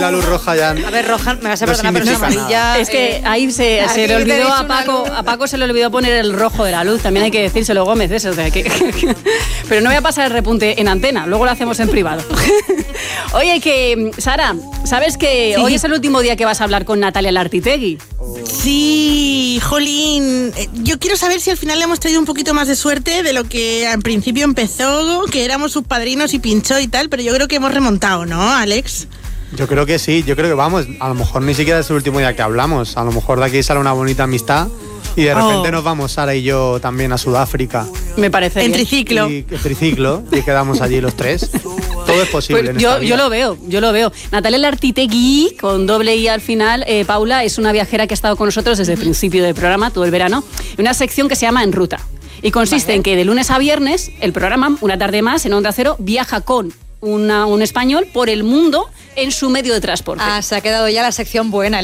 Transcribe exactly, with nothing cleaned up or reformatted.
la luz roja ya... A ver, roja, me vas a no perdonar, pero es significa amarilla. nada. Es que eh, ahí se, aquí se le te he olvidó dicho a una Paco, luz. a Paco se le olvidó poner el rojo de la luz, también hay que decírselo, Gómez, eso, o sea, que, que- pero no voy a pasar el repunte en antena, luego lo hacemos en privado. Oye, que, Sara, ¿sabes que Sí. hoy es el último día que vas a hablar con Natalia Lartitegui? Sí, jolín. Eh, Yo quiero saber si al final le hemos traído un poquito más de suerte de lo que al principio empezó, que éramos sus padrinos y pinchó y tal, pero yo creo que hemos remontado, ¿no, Alex? Yo creo que sí, yo creo que vamos, a lo mejor ni siquiera es el último día que hablamos, a lo mejor de aquí sale una bonita amistad y de repente Oh. nos vamos Sara y yo también a Sudáfrica. Me parece En bien. triciclo. Y triciclo, y quedamos allí los tres. Todo es posible. Pues en yo, esta vida. yo lo veo, yo lo veo. Natalia Lartitegui, con doble I al final, eh, Paula, es una viajera que ha estado con nosotros desde el principio del programa, todo el verano, en una sección que se llama En Ruta. Y consiste en que de lunes a viernes, el programa, una tarde más, en Onda Cero, viaja con una- un español por el mundo en su medio de transporte. Ah, se ha quedado ya la sección buena.